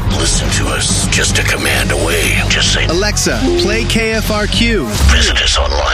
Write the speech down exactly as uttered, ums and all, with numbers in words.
Listen to us just a command away. Just say, Alexa, play K F R Q. Visit us online